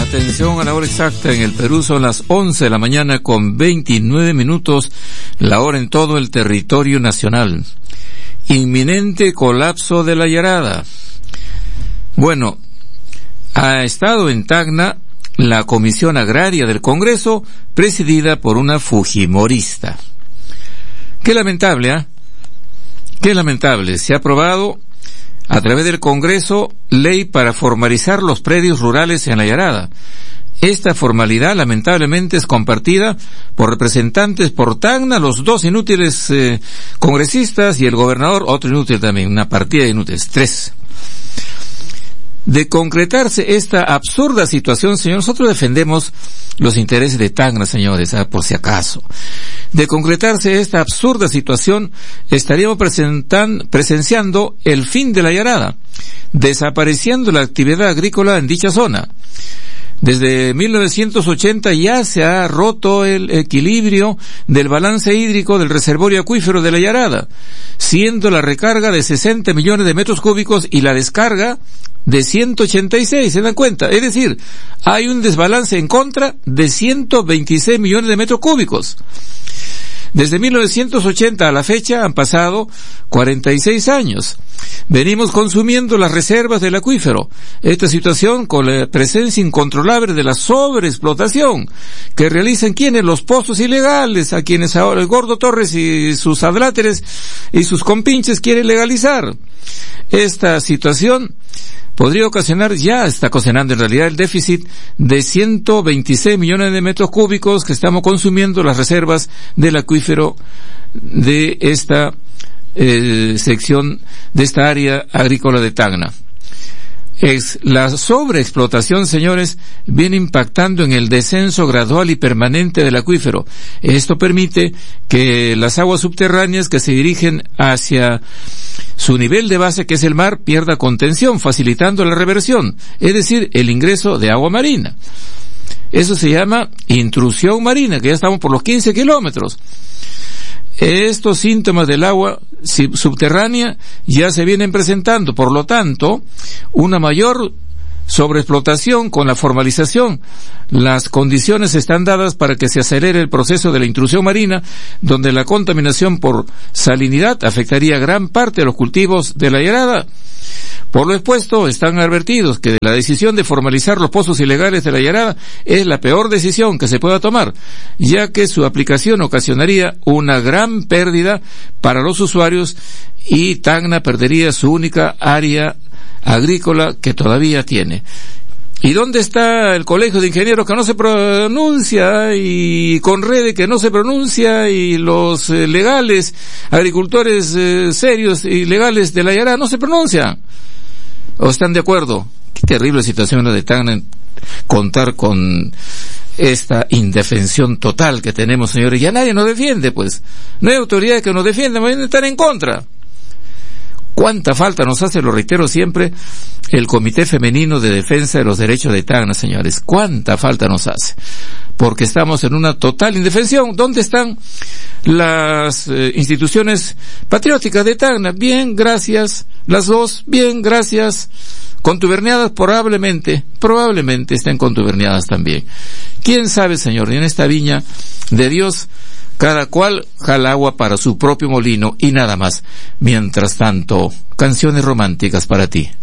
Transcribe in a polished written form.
Atención a la hora exacta, en el Perú son las 11 de la mañana con 29 minutos, la hora en todo el territorio nacional. Inminente colapso de la Yarada. Bueno, ha estado en Tacna la Comisión Agraria del Congreso, presidida por una fujimorista. Qué lamentable, ¿eh? Qué lamentable. Se ha aprobado a través del Congreso ley para formalizar los predios rurales en la Yarada. Esta formalidad lamentablemente es compartida por representantes por Tacna, los dos inútiles congresistas, y el gobernador, otro inútil también, una partida de inútiles, 3. De concretarse esta absurda situación, señor, nosotros defendemos los intereses de Tacna, señores, por si acaso. De concretarse esta absurda situación, estaríamos presenciando el fin de la Yarada, desapareciendo la actividad agrícola en dicha zona. Desde 1980 ya se ha roto el equilibrio del balance hídrico del reservorio acuífero de la Yarada, siendo la recarga de 60 millones de metros cúbicos y la descarga de 186, ¿se dan cuenta? Es decir, hay un desbalance en contra de 126 millones de metros cúbicos. Desde 1980 a la fecha han pasado 46 años. Venimos consumiendo las reservas del acuífero. Esta situación, con la presencia incontrolable de la sobreexplotación que realizan quienes, los pozos ilegales, a quienes ahora el Gordo Torres y sus adláteres y sus compinches quieren legalizar. Esta situación podría ocasionar, ya está ocasionando en realidad, el déficit de 126 millones de metros cúbicos que estamos consumiendo las reservas del acuífero de esta sección, de esta área agrícola de Tacna. La sobreexplotación, señores, viene impactando en el descenso gradual y permanente del acuífero. Esto permite que las aguas subterráneas que se dirigen hacia su nivel de base, que es el mar, pierda contención, facilitando la reversión, es decir, el ingreso de agua marina. Eso se llama intrusión marina, que ya estamos por los 15 kilómetros. Estos síntomas del agua subterránea ya se vienen presentando, por lo tanto, una mayor sobreexplotación con la formalización. Las condiciones están dadas para que se acelere el proceso de la intrusión marina, donde la contaminación por salinidad afectaría gran parte de los cultivos de la Yarada. Por lo expuesto, están advertidos que la decisión de formalizar los pozos ilegales de la Yarada es la peor decisión que se pueda tomar, ya que su aplicación ocasionaría una gran pérdida para los usuarios y Tacna perdería su única área agrícola que todavía tiene. ¿Y dónde está el Colegio de Ingenieros que no se pronuncia, y Conrede que no se pronuncia, y los legales, agricultores serios y legales de la Yarada no se pronuncian? ¿O están de acuerdo? Qué terrible situación la de Tacna, contar con esta indefensión total que tenemos, señores. Ya nadie nos defiende, pues. No hay autoridades que nos defiendan, más bien están en contra. ¿Cuánta falta nos hace, lo reitero siempre, el Comité Femenino de Defensa de los Derechos de Tacna, señores? ¿Cuánta falta nos hace? Porque estamos en una total indefensión. ¿Dónde están las instituciones patrióticas de Tacna? Bien, gracias. Las dos, bien, gracias. Contuberneadas, probablemente estén contuberneadas también. ¿Quién sabe, señor? Y en esta viña de Dios, cada cual jala agua para su propio molino y nada más. Mientras tanto, canciones románticas para ti.